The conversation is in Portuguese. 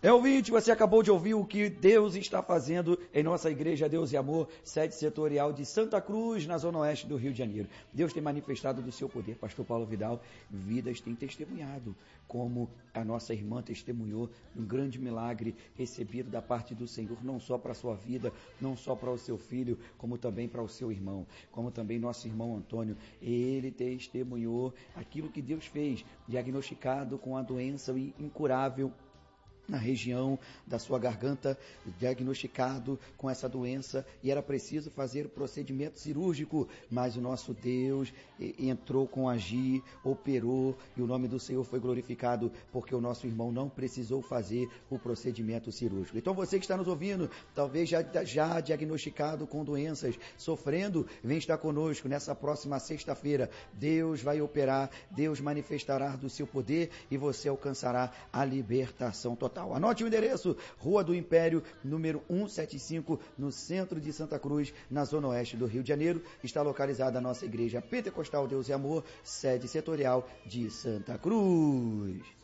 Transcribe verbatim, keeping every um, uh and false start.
É, ouvinte, você acabou de ouvir o que Deus está fazendo em nossa igreja Deus e Amor, sede setorial de Santa Cruz, na zona oeste do Rio de Janeiro. Deus tem manifestado do seu poder. Pastor Paulo Vidal, vidas têm testemunhado, como a nossa irmã testemunhou, um grande milagre recebido da parte do Senhor, não só para a sua vida, não só para o seu filho, como também para o seu irmão, como também nosso irmão Antônio. Ele testemunhou aquilo que Deus fez, diagnosticado com a doença incurável na região da sua garganta, diagnosticado com essa doença, e era preciso fazer o procedimento cirúrgico, mas o nosso Deus entrou com agir, operou, e o nome do Senhor foi glorificado, porque o nosso irmão não precisou fazer o procedimento cirúrgico. Então você que está nos ouvindo, talvez já, já diagnosticado com doenças, sofrendo, vem estar conosco nessa próxima sexta-feira. Deus vai operar, Deus manifestará do seu poder e você alcançará a libertação total. Anote o endereço: Rua do Império, número cento e setenta e cinco, no centro de Santa Cruz, na zona oeste do Rio de Janeiro. Está localizada a nossa igreja Pentecostal Deus e Amor, sede setorial de Santa Cruz.